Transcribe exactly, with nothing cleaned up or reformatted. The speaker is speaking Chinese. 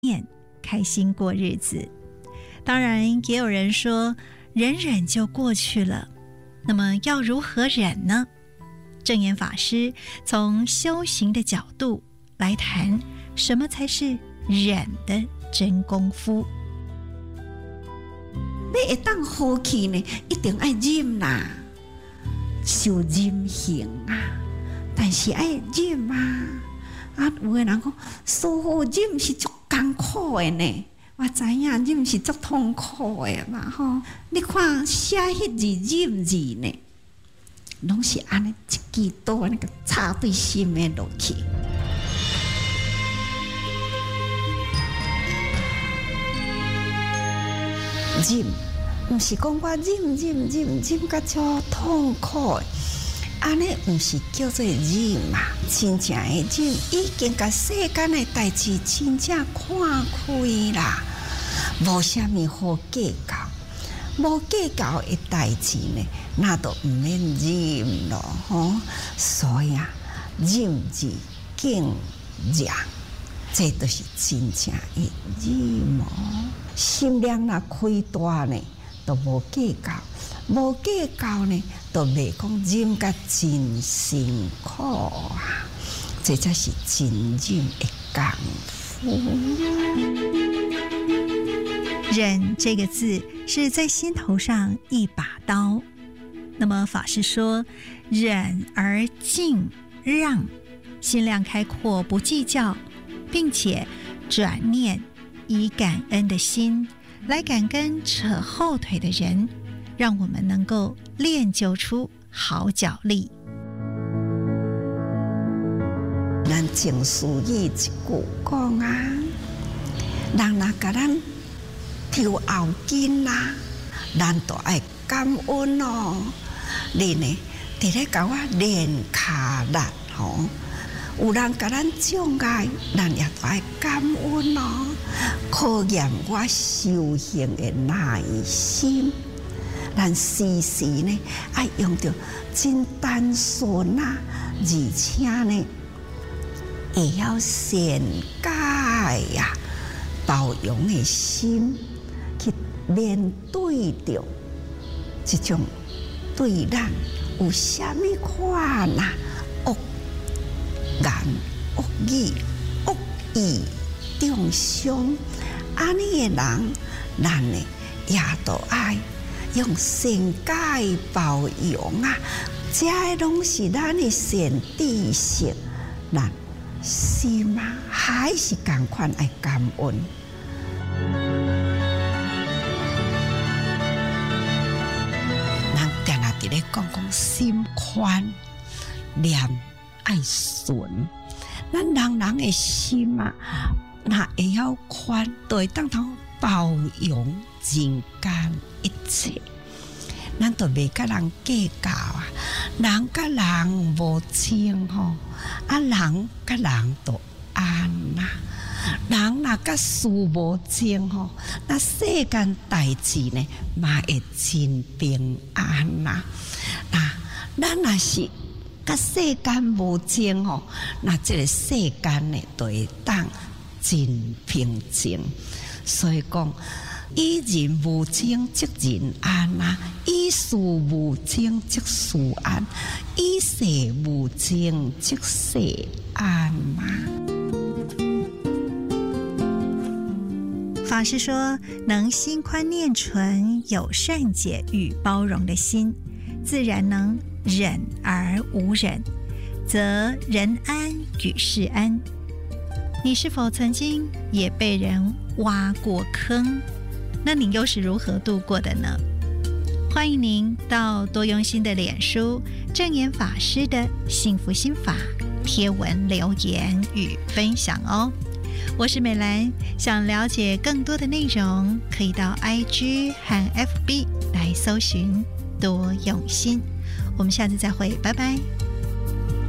念，开心过日子。当然也有人说忍忍就过去了，那么要如何忍呢？证严法师从修行的角度来谈什么才是忍的真功夫。 你会当好气呢，一定要忍啦，受忍行啊，但是要忍啊。啊，有的人讲，师父忍是足艰苦的呢。我知影忍是足痛苦的嘛吼。你看写迄字忍字呢，拢是安尼一支刀那个插对心的落去。忍，毋是讲我忍忍忍忍甲足痛苦的。安尼毋是叫做忍嘛，真正的忍已经甲世间的代志真正看开啦，无啥物好计较，无计较的代志呢，那都毋免忍咯吼。所以啊，忍字敬让，这都是真正的忍哦。心量若开大呢，都无计较。无计较呢，就袂讲忍甲真辛苦啊！这才是真忍的功夫。 忍这个字是在心头上一把刀。那么法师说，忍而敬让，心量开阔，不计较，并且转念以感恩的心来感跟扯后腿的人，让我们能够练就出好脚力。 咱正思义一句讲啊，人若甲咱抽后筋啦，咱都爱感恩哦。你呢，伫咧甲我练骹力吼，有人甲咱障碍，咱也都爱感恩哦，考验我修行的耐心。咱时时呢，爱用着真单纯啊，而且呢，会晓善解呀、包容的心去面对着这种对咱有啥物款啊恶言、恶语、恶意、中伤，安尼的人，咱呢也都爱用善解包容啊，这拢是咱的善知识，咱心啊还是同款爱感恩。咱定定伫咧讲讲心宽，念爱顺，咱人人的心啊，那会晓宽，就会当通包容人间一切，咱都袂甲人计较啊，人甲人无情吼，啊人甲人都安呐、啊，人若甲事无情吼，那世间代志呢嘛会真平安呐、啊。啊，咱若是甲世间无情吼，那这个世间呢都会当真平静。所以讲，以人无情即人安啊，以事无情即事安，以世无情即世安嘛。 法师说，能心宽念纯，有善解与包容的心，自然能忍而无忍，则人安与世安。你是否曾经也被人挖过坑？那你又是如何度过的呢？欢迎您到多用心的脸书证严法师的幸福心法贴文留言与分享哦。我是美兰，想了解更多的内容，可以到 I G 和 F B 来搜寻多用心。我们下次再会，拜拜。